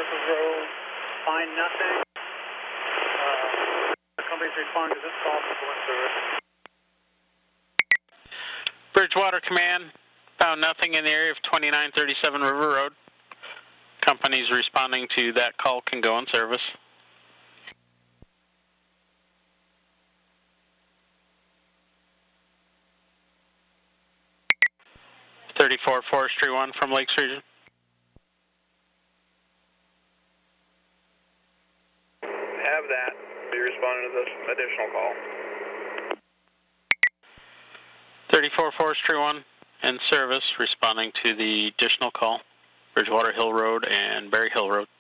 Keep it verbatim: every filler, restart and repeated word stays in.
Circle Road, find nothing. Uh, the company's responding to this call for going service. Bridgewater Command, found nothing in the area of twenty-nine thirty-seven River Road. Companies responding to that call can go in service. thirty-four Forestry one from Lakes Region. Have that. Be responding to this additional call. thirty-four Forestry one in service, responding to the additional call. Bridgewater Hill Road and Berry Hill Road.